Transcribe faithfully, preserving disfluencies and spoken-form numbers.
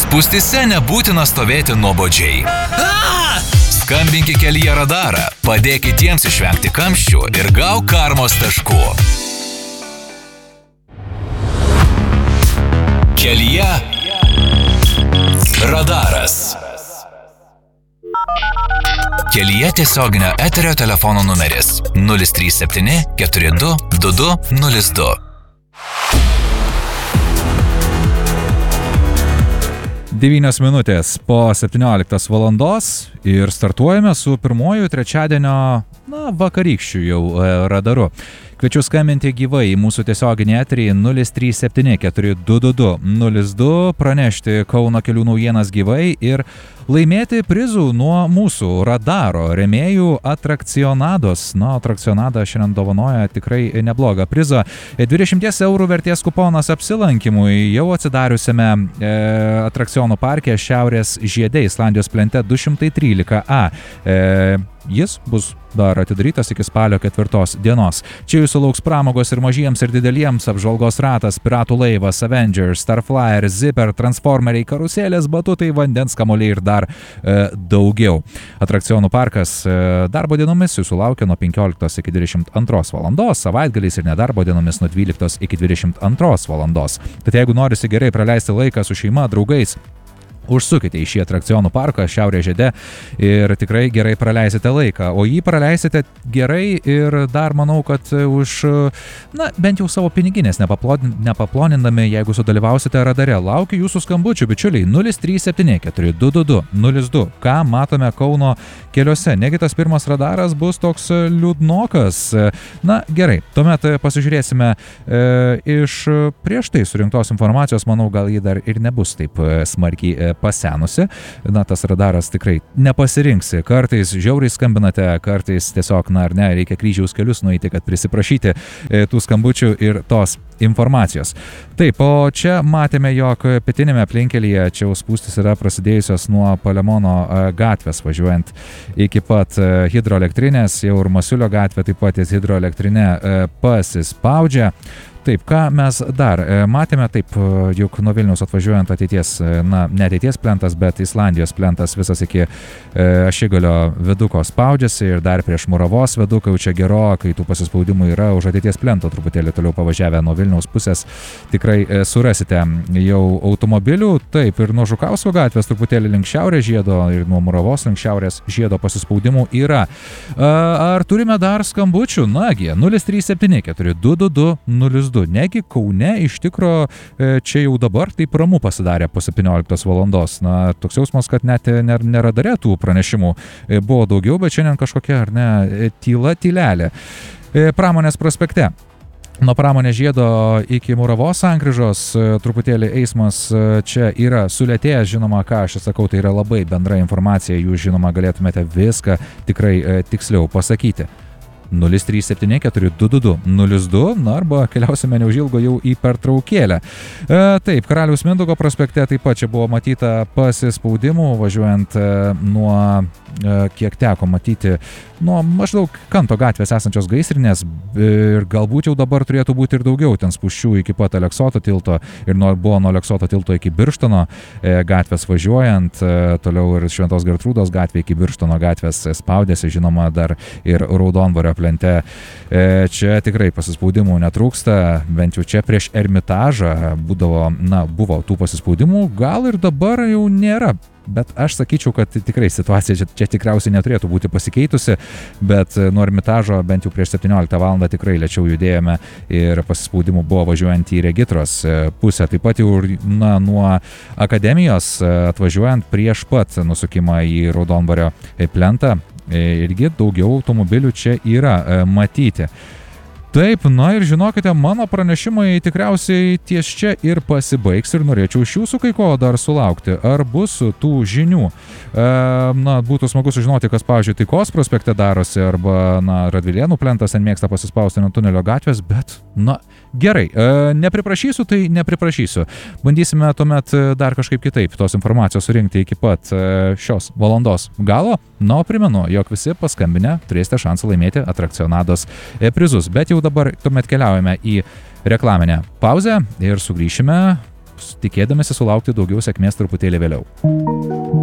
Spūstyse nebūtina stovėti nuobodžiai. Skambink į Kelyje radarą, padėk kitiems išvengti kamščių ir gauk karmos taškų. Kelyje radaras. Kelyje tiesioginio eterio telefono numeris nulis trys septyni keturi du du du nulis du. devynios minutės po septynioliktos valandos ir startuojame su pirmoju trečiadienio, na, vakarykščiu jau radaru. Kviečiu skambinti gyvai į mūsų tiesioginį eterį nulis trys septyni keturi du du du nulis du, pranešti Kauno kelių naujienas gyvai ir laimėti prizų nuo mūsų radaro rėmėjų Atrakcionados. Na, Atrakcionada šiandien dovanoja tikrai neblogą prizą. dvidešimt eurų vertės kuponas apsilankimui jau atsidariusiame e, atrakcionų parke Šiaurės žiede Islandijos plente du šimtai trylika A. E, Jis bus dar atidarytas iki spalio ketvirtos dienos. Čia jūsų lauks pramogos ir mažiems ir dideliems, apžvalgos ratas, piratų laivas, Avengers, Starflyer, Zipper, transformeriai, karuselės, batutai, vandens kamuoliai ir dar e, daugiau. Atrakcionų parkas e, darbo dienomis jūsų laukia nuo penkioliktos iki dvidešimt antros valandos, savaitgaliais ir nedarbo dienomis nuo dvyliktos iki dvidešimt antros valandos. Tad jeigu norisi gerai praleisti laiką su šeima, draugais, užsukite į šį atrakcionų parką Šiaurės žiede ir tikrai gerai praleisite laiką. O jį praleisite gerai ir dar manau, kad už, na, bent jau savo piniginės nepaplonindami, jeigu sudalyvausite radare. Laukiu jūsų skambučių, bičiuliai, nulis trys septyni keturi du du du nulis du. Ką matome Kauno keliuose? Negi tas pirmas radaras bus toks liūdnokas? Na, gerai, tuomet pasižiūrėsime e, iš prieš tai surinktos informacijos, manau, gal jį dar ir nebus taip smarkiai e, pasenusi. Na, tas radaras tikrai nepasirinksi. Kartais žiauriai skambinate, kartais tiesiog, na ar ne, reikia kryžiaus kelius nueiti, kad prisiprašyti e, tų skambučių ir tos informacijos. Taip, o čia matėme, jog pietinėme aplinkelyje čia jau spūstis yra prasidėjusios nuo Palemono gatvės, važiuojant iki pat hidroelektrinės, jau ir Masiulio gatvė taip pat ties hidroelektrinė pasispaudžia. Taip, ką mes dar matėme, taip, juk nuo Vilniaus atvažiuojant ateities, na, ne ateities plentas, bet Islandijos plentas visas iki e, Ašigalio viaduko spaudžiasi ir dar prieš Muravos viaduką, jau čia gerokai tų pasispaudimų yra, už ateities plento truputėlį toliau pavažiavę nuo Vilniaus pusės tikrai e, surasite jau automobilių. Taip, ir nuo Žukausko gatvės truputėlį link Šiaurės žiedo ir nuo Muravos link Šiaurės žiedo pasispaudimų yra. A, ar turime dar skambučių? Nagi, nulis trys septyni keturi du du du nulis du. Negi Kaune iš tikro čia jau dabar taip ramu pasidarė po septynioliktos valandos. Na, toks jausmas, kad net neradare tų pranešimų buvo daugiau, bet šiandien kažkokia, ar ne, tyla tylelė. Pramonės prospekte. Nuo Pramonės žiedo iki Muravos sankryžos truputėlį eismas čia yra sulėtėjęs, žinoma, ką aš sakau, tai yra labai bendra informacija, jūs žinoma galėtumėte viską tikrai tiksliau pasakyti. nulis trys septyni keturi du du du nulis du, na, arba keliausime neužilgo jau į pertraukėlę. E, taip, Karaliaus Mindaugo prospekte taip pat čia buvo matyta pasispaudimų, važiuojant e, nuo, e, kiek teko matyti, nuo maždaug Kanto gatvės esančios gaisrinės ir galbūt jau dabar turėtų būti ir daugiau ten spūsčių iki pat Aleksoto tilto ir nuo, buvo nuo Aleksoto tilto iki Birštono e, gatvės važiuojant, e, toliau ir Šventos Gertrūdos gatvė iki Birštono gatvės spaudėsi, žinoma, dar ir Raudondvario plente. E, čia tikrai pasispaudimų netrūksta, bent jau čia prieš Ermitažą būdavo, na, buvo tų pasispaudimų, gal ir dabar jau nėra. Bet aš sakyčiau, kad tikrai situacija čia, čia tikriausiai neturėtų būti pasikeitusi, bet nuo Ermitažo bent jau prieš septynioliktą valandą tikrai lėčiau judėjome ir pasispaudimų buvo važiuojant į Regitros pusę. Taip pat jau, na, nuo Akademijos atvažiuojant prieš pat nusukimą į Raudondvario plentą, irgi daugiau automobilių čia yra matyti. Taip, na ir žinokite, mano pranešimai tikriausiai ties čia ir pasibaigs ir norėčiau iš jūsų kai ko dar sulaukti. Ar bus tų žinių? E, na, būtų smagu sužinoti, kas, pavyzdžiui, Taikos prospekte darosi, arba, na, Radvilėnų plentas ten mėgsta pasispausti ant tunelio gatvės, bet, na, gerai, e, nepriprašysiu, tai nepriprašysiu. Bandysime tuomet dar kažkaip kitaip tos informacijos surinkti iki pat e, šios valandos galo. Na, o primenu, jog visi paskambinę turėsite šansą laimėti Atrakcionados prizus. Bet jau dabar tuomet keliaujame į reklaminę pauzę ir sugrįšime tikėdamėsi sulaukti daugiau sėkmės truputėlį vėliau.